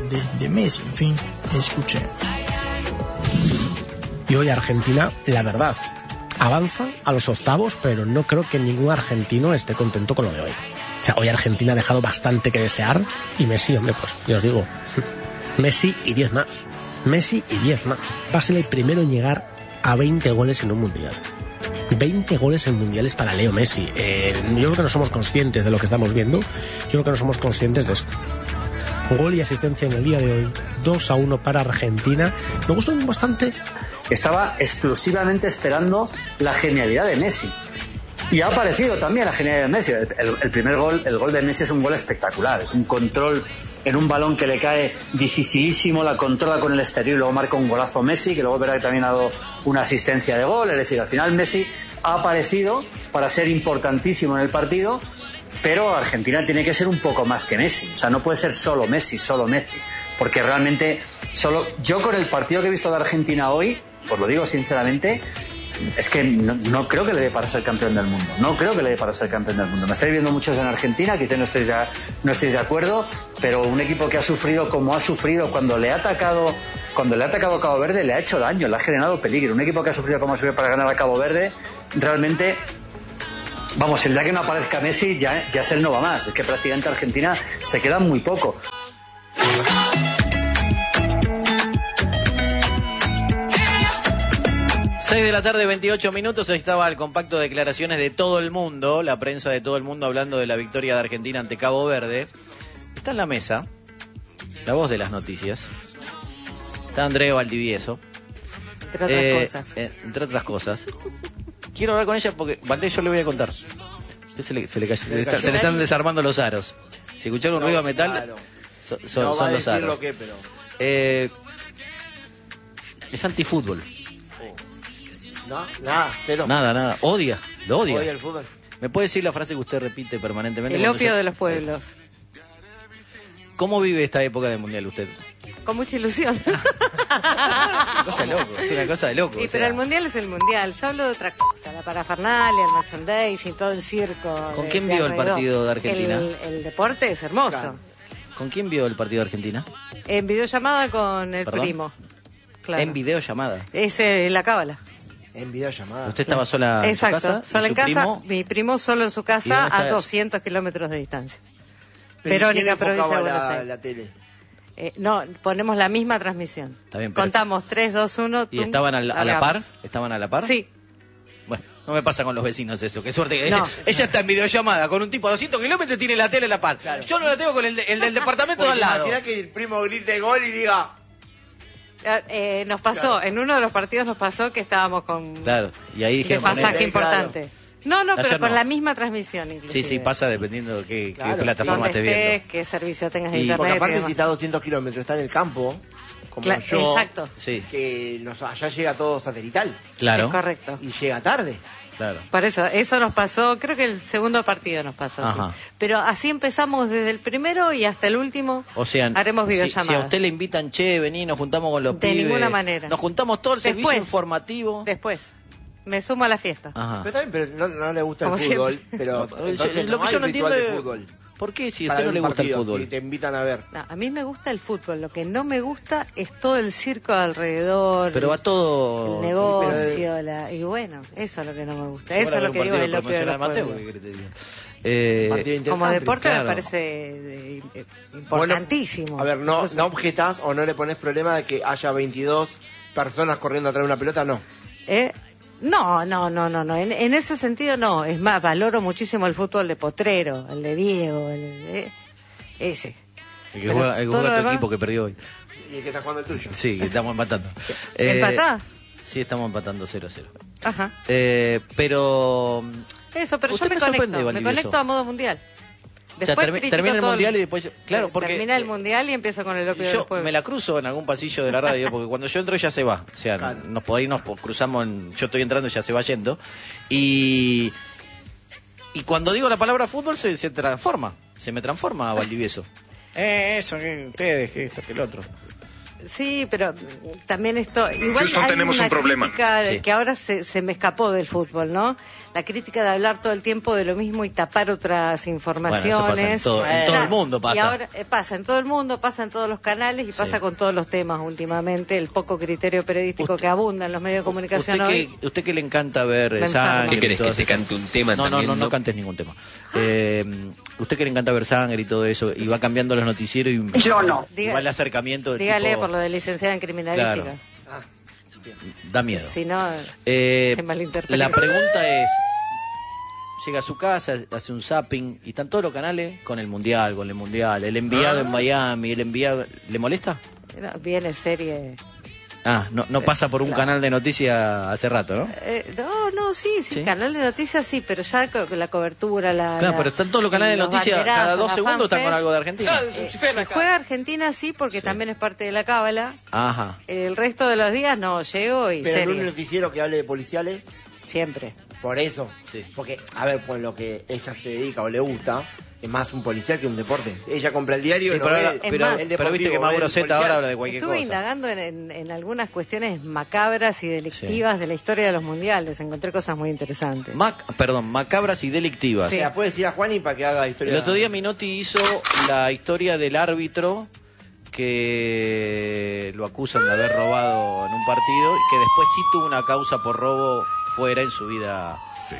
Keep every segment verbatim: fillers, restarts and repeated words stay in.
de, de Messi. En fin, escuchemos. Y hoy Argentina, la verdad, avanza a los octavos, pero no creo que ningún argentino esté contento con lo de hoy. O sea, hoy Argentina ha dejado bastante que desear, y Messi, hombre, pues ya os digo, Messi y diez más. Messi y diez más. Va a ser el primero en llegar a veinte goles en un mundial. veinte goles en mundiales para Leo Messi. Eh, yo creo que no somos conscientes de lo que estamos viendo. Yo creo que no somos conscientes de esto. Gol y asistencia en el día de hoy. dos a uno para Argentina. Me gustó bastante. Estaba exclusivamente esperando la genialidad de Messi. Y ha aparecido también la genialidad de Messi. El, el, el primer gol, el gol de Messi es un gol espectacular. Es un control en un balón que le cae dificilísimo, la controla con el exterior y luego marca un golazo Messi, que luego verá que también ha dado una asistencia de gol. Es decir, al final Messi ha aparecido para ser importantísimo en el partido, pero Argentina tiene que ser un poco más que Messi. O sea, no puede ser solo Messi, solo Messi. Porque realmente, solo yo con el partido que he visto de Argentina hoy, os lo digo sinceramente, es que no, no creo que le dé para ser campeón del mundo. No creo que le dé para ser campeón del mundo. Me estáis viendo muchos en Argentina, quizás no estéis, ya, no estéis de acuerdo, pero un equipo que ha sufrido como ha sufrido cuando le ha atacado cuando le ha atacado a Cabo Verde, le ha hecho daño, le ha generado peligro. Un equipo que ha sufrido como ha sufrido para ganar a Cabo Verde, realmente, vamos, el día que no aparezca Messi ya, ya es el no va más. Es que prácticamente Argentina se queda muy poco. seis de la tarde, veintiocho minutos, ahí estaba el compacto de declaraciones de todo el mundo, la prensa de todo el mundo hablando de la victoria de Argentina ante Cabo Verde. Está en la mesa, la voz de las noticias, está Andrea Valdivieso. Entre otras eh, cosas. Eh, entre otras cosas. Quiero hablar con ella porque, Valdés, yo le voy a contar. Se le, se le, cayó, se le, está, se le están desarmando los aros. Si escucharon un no, ruido de metal, claro. so, so, no son los aros. Lo que, pero... eh, es antifútbol. No, nada, cero. Nada, nada. Odia, lo odia. Odia el fútbol. ¿Me puede decir la frase que usted repite permanentemente? El opio yo... de los pueblos. ¿Cómo vive esta época del mundial usted? Con mucha ilusión. Una cosa de loco, es una cosa de loco. Sí, o sea... pero el mundial es el mundial. Yo hablo de otra cosa, la parafernalia, el merchandising, todo el circo. ¿Con de, quién de vio el alrededor. partido de Argentina? El, el deporte es hermoso. Claro. ¿Con quién vio el partido de Argentina? En videollamada con el ¿Perdón? primo. Claro. En videollamada. Es eh, la cábala. En videollamada. ¿Usted estaba sola Exacto, en su casa? sola en casa. Primo? Mi primo solo en su casa a doscientos kilómetros de distancia. Pero Verónica, provincia de Buenos la, Aires. la tele. Eh, no, ponemos la misma transmisión. Está bien, pero... Contamos tres, dos, uno. ¿Y estaban a la, a la par? ¿Estaban a la par? Sí. Bueno, no me pasa con los vecinos eso. Qué suerte que no. ella, ella está en videollamada con un tipo a doscientos kilómetros y tiene la tele a la par. Claro. Yo no la tengo con el, de, el del departamento de al lado. Imagina que el primo grite gol y diga... Eh, nos pasó, claro. En uno de los partidos nos pasó que estábamos con claro, y ahí dijeron desfasaje importante. Claro. No, no, pero Ayer con no. la misma transmisión inclusive. Sí, sí, pasa dependiendo de qué, claro. qué plataforma estés viendo. Qué servicio tengas de y, internet. Porque aparte si está a doscientos kilómetros, está en el campo, como Cla yo, exacto. Sí. que nos, allá llega todo satelital. Claro. Es correcto. Y llega tarde. Claro. Por eso, eso nos pasó, creo que el segundo partido nos pasó así. Pero así empezamos desde el primero y hasta el último. O sea, haremos videollamadas. Si, si a usted le invitan, che, vení, nos juntamos con los de pibes. De ninguna manera. Nos juntamos todo el después, servicio informativo. Después. Me sumo a la fiesta. Ajá. Pero también, pero no, no le gusta como el fútbol. Siempre. Pero no, entonces lo no que yo no entiendo de es... fútbol. ¿Por qué si a usted no le gusta partido, el fútbol? Si te invitan a ver. No, a mí me gusta el fútbol, lo que no me gusta es todo el circo alrededor. Pero va todo... El negocio, pero... la... y bueno, eso es lo que no me gusta. Eso es lo que digo del opio de los pueblos. Eh, Como deporte claro. me parece eh, importantísimo. Bueno, a ver, no, no objetas o no le pones problema de que haya veintidós personas corriendo atrás de una pelota, no. ¿Eh? No, no, no, no, no. En, en ese sentido no. Es más, valoro muchísimo el fútbol de Potrero, el de Diego, el de... ese. El que juega, el que juega tu demás... equipo que perdió hoy. ¿Y el que está jugando el tuyo? Sí, que estamos empatando. ¿Empatá? Eh, sí, estamos empatando cero a cero. Ajá. Eh, pero... Eso, pero yo me, me conecto, me conecto a modo mundial. Después o sea, term termina el mundial el... y después... Claro, porque... Termina el mundial y empieza con el opio yo de los pueblos. Me la cruzo en algún pasillo de la radio, porque cuando yo entro ella se va. O sea, claro. nos podemos nos cruzamos, en, yo estoy entrando y ella se va yendo. Y... Y cuando digo la palabra fútbol se, se transforma. Se me transforma a Valdivieso. eh, eso, que ustedes, que esto, que el otro. Sí, pero también esto... Igual Houston, hay tenemos una un problema. crítica Sí. que ahora se, se me escapó del fútbol, ¿no? La crítica de hablar todo el tiempo de lo mismo y tapar otras informaciones. Bueno, eso pasa en todo- en todo el mundo pasa. Y ahora eh, pasa en todo el mundo, pasa en todos los canales y pasa con todos los temas últimamente. El poco criterio periodístico Usted- que abunda en los medios de comunicación usted hoy. que, usted que le encanta ver Me eh, enferma. sangre. ¿Qué y querés, todas que te esas- cante un tema No, no, también, no, no no? cantes ningún tema. Eh, usted que le encanta ver sangre y todo eso, y va cambiando los noticieros y, Yo no. y va el acercamiento de Dígale tipo- por lo de licenciada en criminalística. Claro. Da miedo. Si no, Eh, se malinterpreta. la pregunta es, llega a su casa, hace un zapping y están todos los canales con el mundial, con el mundial, el enviado en Miami, el enviado, ¿le molesta? no, viene serie... Ah, no, no pasa por un canal de noticias hace rato, ¿no? Eh, no, no, sí, sí, ¿Sí? canal de noticias sí, pero ya co- la cobertura, la... Claro, la- pero están todos los canales de los noticias, cada banderazos, dos la segundos están con fanfest. algo de Argentina. Eh, si juega Argentina sí, porque también es parte de la cábala. Ajá. El resto de los días no, llego y Pero en un serie, noticiero que hable de policiales, siempre. por eso. Sí. Porque, a ver, por lo que ella se dedica o le gusta, es más un policial que un deporte. Ella compra el diario Sí, y no pero, ve ahora- el pero, más, pero deportivo, viste que ve Mauro el Zeta policial. ahora habla de cualquier Estuve cosa. indagando en, en- en algunas cuestiones macabras y delictivas de la historia de los mundiales. Encontré cosas muy interesantes. Mac, perdón, macabras y delictivas. Se la puede decir a Juani para que haga historia. El otro día Minotti hizo la historia del árbitro que lo acusan de haber robado en un partido y que después sí tuvo una causa por robo fuera en su vida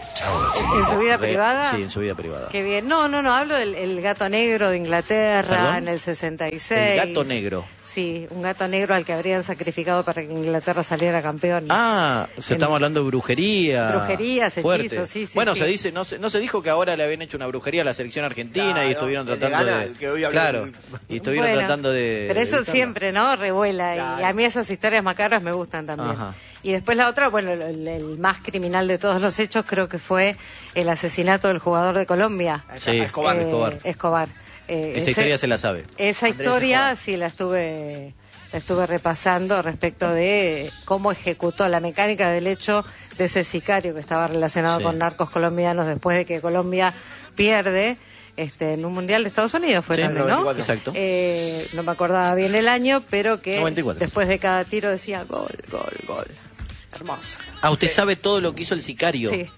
¿En su vida re- privada? Sí, en su vida privada. Qué bien. No, no, no, hablo del el gato negro de Inglaterra ¿Perdón? en el sesenta y seis. El gato negro. Sí, un gato negro al que habrían sacrificado para que Inglaterra saliera campeón. Ah, se En- estamos hablando de brujería. Brujerías, fuerte. hechizos, sí, sí, Bueno, sí. se dice, no se, no se dijo que ahora le habían hecho una brujería a la selección argentina Claro, y estuvieron el de tratando Ghana, de, el que hoy habló claro, del- y estuvieron Bueno, tratando de. Pero de eso evitarlo. siempre, ¿no? Revuela. Y Claro. a mí esas historias macabras me gustan también. Ajá. Y después la otra, bueno, el, el más criminal de todos los hechos creo que fue el asesinato del jugador de Colombia. Sí. Escobar. Eh, Escobar. Escobar. Eh, Esa ese- historia se la sabe. Esa Andrés historia Escobar. sí la estuve la estuve repasando respecto de cómo ejecutó la mecánica del hecho de ese sicario que estaba relacionado Sí. con narcos colombianos después de que Colombia pierde este en un mundial de Estados Unidos fue Sí, tal vez, ¿no? noventa y cuatro. Exacto. Eh, no me acordaba bien el año, pero que noventa y cuatro. después de cada tiro decía gol, gol, gol. Hermoso. Ah, usted sabe todo lo que hizo el sicario. Sí.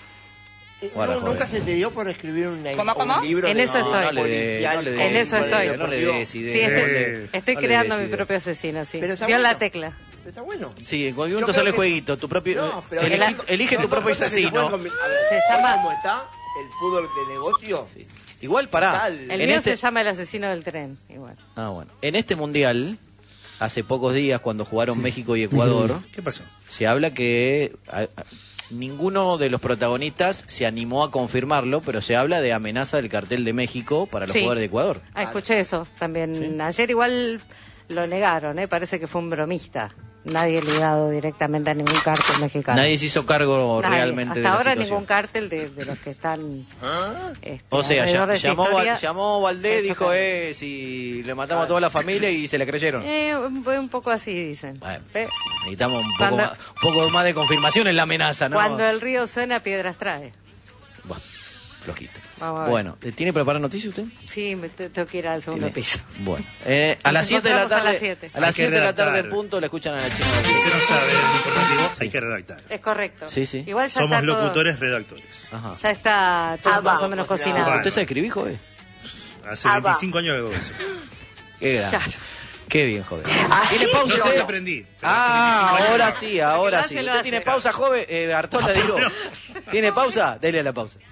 Eh, Guarda, no, joder. ¿Nunca se te dio por escribir una- ¿Cómo, cómo? un libro En de eso no, estoy. no No le dé- policial, no le con- dé- En eso con estoy. el No le deportivo? des Sí, ideas. estoy, Eh, estoy no le creando des mi idea. propio asesino, sí. Pero está Dio bueno. la tecla. Está bueno. Sí, en cualquier Yo momento creo sale el que- jueguito, tu propio. No, pero elige, elegí- elige son tu dos propio cosas que se asesino. pueden combi- a ver, Se ¿sabes llama- ¿Cómo está el fútbol de negocio? Igual pará. Total. El En mío este- se llama El asesino del tren. Igual. Ah, bueno. En este mundial, hace pocos días, cuando jugaron México y Ecuador, ¿Qué pasó? se habla que a- a- ninguno de los protagonistas se animó a confirmarlo, pero se habla de amenaza del cartel de México para los Sí. jugadores de Ecuador. Ah, escuché eso también. Ayer igual lo negaron, ¿eh? Parece que fue un bromista. Nadie ligado directamente a ningún cártel mexicano. Nadie se hizo cargo Nadie. realmente Hasta de la ahora situación. ningún cártel de, de los que están... este, O sea, alrededor ya- de esta llamó, historia, Val- llamó Valdés, se dijo, chocaron. eh, si le matamos a toda la familia y se le creyeron. Eh, un, un poco así dicen. Bueno, Eh, necesitamos un poco, Cuando- más, un poco más de confirmación en la amenaza, ¿no? Cuando el río suena, piedras trae. Bueno, flojito. Vamos a ver. Bueno, ¿tiene preparada noticia usted? Sí, me te- tengo que ir al segundo Tiene. piso. Bueno, eh, a Nos las siete de la encontramos a tarde. las siete. A las Hay que siete de la tarde redactar. punto la escuchan a la chica. Si usted no sabe el informativo, hay que redactar. Es correcto. Sí, sí. Igual ya Somos está todo- locutores, redactores. Ajá. ya está todo más o menos cocinado. Bueno. ¿Usted sabe escribir, joven? Hace veinticinco años que hago eso. Qué grande. Claro. Qué bien, joven. Así ¿Tiene pausa? No sé usted? si aprendí. pero Ah, hace veinticinco años ahora que hago. sí, ahora Porque sí. lo hace, ¿Usted lo tiene hace. pausa, joven? Eh, Artola, digo. ¿Tiene pausa? Dele a la pausa.